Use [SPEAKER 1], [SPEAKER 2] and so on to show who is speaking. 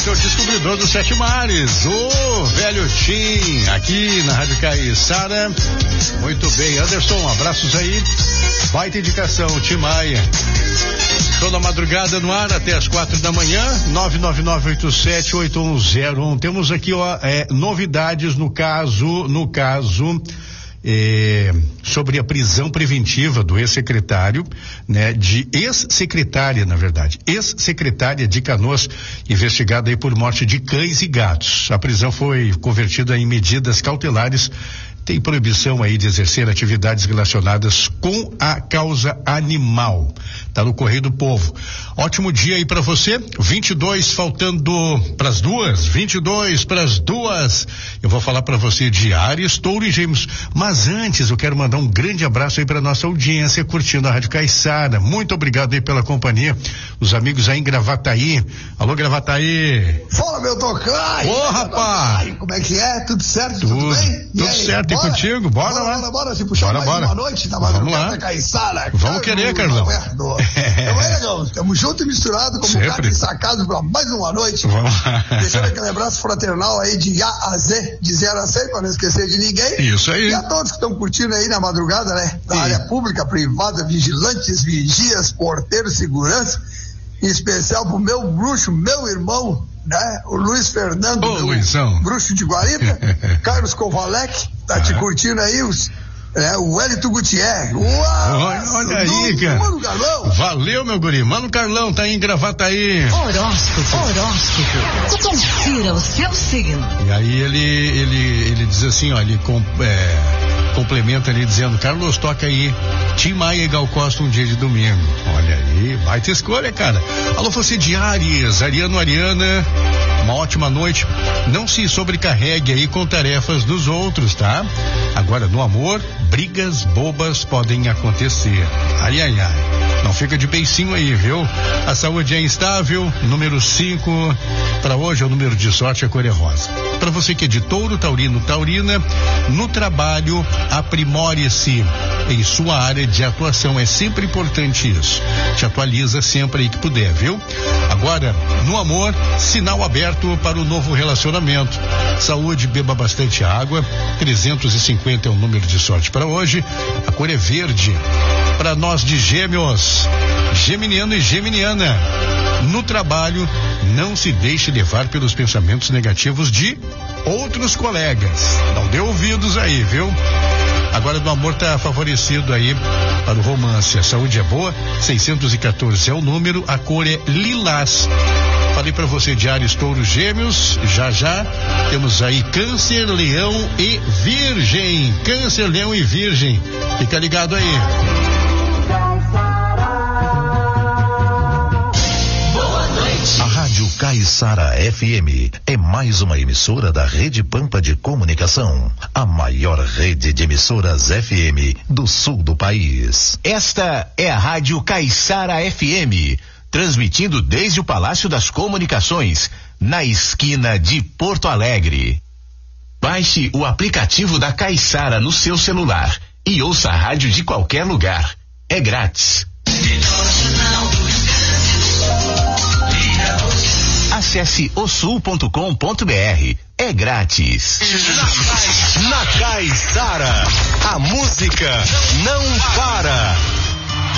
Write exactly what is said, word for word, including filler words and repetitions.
[SPEAKER 1] Esse é o descobridor dos sete mares, o velho Tim, aqui na Rádio Caiçara. Muito bem, Anderson, abraços aí. Baita indicação, Tim Maia. Toda madrugada no ar até as quatro da manhã, nove nove nove oito sete oito um zero um. Temos aqui, ó, é, novidades no caso, no caso, é, sobre a prisão preventiva do ex-secretário, né, de ex-secretária, na verdade, ex-secretária de Canoas, investigada aí por morte de cães e gatos. A prisão foi convertida em medidas cautelares. Tem proibição aí de exercer atividades relacionadas com a causa animal. Tá no Correio do Povo. Ótimo dia aí pra você. vinte e dois faltando pras duas. vinte e dois pras duas. Eu vou falar pra você de Áries, Touro e Gêmeos. Mas antes eu quero mandar um grande abraço aí pra nossa audiência curtindo a Rádio Caiçara. Muito obrigado aí pela companhia. Os amigos aí em Gravataí. Alô, Gravataí.
[SPEAKER 2] Fala, meu tocaio.
[SPEAKER 1] Ô, rapaz.
[SPEAKER 2] Como é que é? Tudo certo?
[SPEAKER 1] Tudo,
[SPEAKER 2] tudo bem?
[SPEAKER 1] Tudo certo. Bora? Contigo, bora, bora lá.
[SPEAKER 2] Bora, bora, se puxar
[SPEAKER 1] bora,
[SPEAKER 2] mais
[SPEAKER 1] bora.
[SPEAKER 2] uma noite da madrugada Caiçara.
[SPEAKER 1] Vamos querer, Carlão.
[SPEAKER 2] Então é legal, estamos juntos e misturados como
[SPEAKER 1] Sempre.
[SPEAKER 2] carne sacado para mais uma noite.
[SPEAKER 1] Vamos lá.
[SPEAKER 2] Deixando aquele abraço fraternal aí de A a Z, de zero a cem, para não esquecer de ninguém.
[SPEAKER 1] Isso aí.
[SPEAKER 2] E a todos que estão curtindo aí na madrugada, né? Da
[SPEAKER 1] Sim.
[SPEAKER 2] área pública, privada, vigilantes, vigias, porteiros, segurança. Em especial pro meu bruxo, meu irmão, né? O Luiz Fernando,
[SPEAKER 1] Ô,
[SPEAKER 2] meu
[SPEAKER 1] Luizão.
[SPEAKER 2] bruxo de Guarita. Carlos Kovalek, tá ah. te curtindo aí, os, é, o Wellington Gutierrez. Uau,
[SPEAKER 1] olha, olha aí, cara.
[SPEAKER 2] Mano Carlão.
[SPEAKER 1] Valeu, meu guri. Mano Carlão, tá aí em Gravataí.
[SPEAKER 3] Horóscopo, horóscopo. Confira o seu signo.
[SPEAKER 1] E aí ele, ele, ele diz assim, ó, ele com, é, complementa ali dizendo, Carlos, toca aí Tim Maia e Gal Costa um dia de domingo. Olha aí, baita escolha, cara. Alô, você de Áries, Ariano, Ariana, uma ótima noite. Não se sobrecarregue aí com tarefas dos outros, tá? Agora, no amor, brigas bobas podem acontecer. Ai, ai, ai. Não fica de beicinho aí, viu? A saúde é instável. Número cinco para hoje é o número de sorte, a cor é rosa. Para você que é de touro, taurino, taurina, no trabalho, aprimore-se em sua área de atuação. É sempre importante isso. Te atualiza sempre aí que puder, viu? Agora, no amor, sinal aberto para o novo relacionamento. Saúde, beba bastante água. trezentos e cinquenta é o número de sorte para hoje. A cor é verde. Para nós de Gêmeos, geminiano e geminiana, no trabalho, não se deixe levar pelos pensamentos negativos de outros colegas. Não dê ouvidos aí, viu? Agora no amor tá favorecido aí para o romance. A saúde é boa, seiscentos e quatorze é o número, a cor é lilás. Falei para você de Áries, Touro, Gêmeos. Já já temos aí Câncer, Leão e Virgem. Câncer, Leão e Virgem. Fica ligado aí.
[SPEAKER 4] A Rádio Caiçara F M é mais uma emissora da Rede Pampa de Comunicação, a maior rede de emissoras F M do sul do país.
[SPEAKER 5] Esta é a Rádio Caiçara F M, transmitindo desde o Palácio das Comunicações, na esquina de Porto Alegre. Baixe o aplicativo da Caiçara no seu celular e ouça a rádio de qualquer lugar. É grátis. Acesse o sul ponto com ponto br. É grátis.
[SPEAKER 4] Na Caiçara, a música não para.